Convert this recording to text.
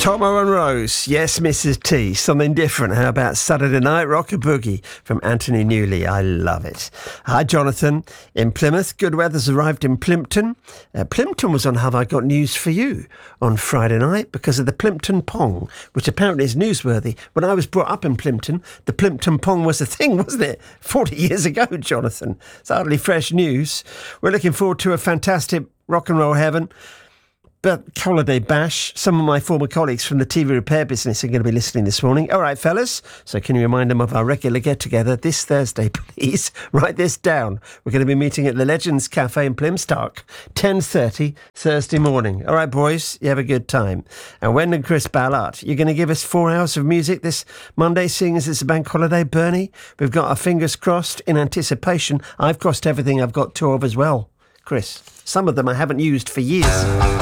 Tomo and Rose, yes, Mrs. T. Something different. How about Saturday Night Rock a Boogie from Anthony Newley? I love it. Hi, Jonathan. In Plymouth, good weather's arrived in Plympton. Plympton was on Have I Got News for You on Friday night because of the Plympton Pong, which apparently is newsworthy. When I was brought up in Plympton, the Plympton Pong was a thing, wasn't it? 40 years ago, Jonathan. It's hardly fresh news. We're looking forward to a fantastic rock and roll heaven. But holiday bash. Some of my former colleagues from the TV repair business are going to be listening this morning. All right, fellas. So can you remind them of our regular get-together this Thursday, please? Write this down. We're going to be meeting at the Legends Cafe in Plymstock, 10:30 Thursday morning. All right, boys, you have a good time. And Wen and Chris Ballard, you're going to give us 4 hours of music this Monday, seeing as it's a bank holiday, Bernie? We've got our fingers crossed in anticipation. I've crossed everything I've got 2 of as well. Chris, some of them I haven't used for years.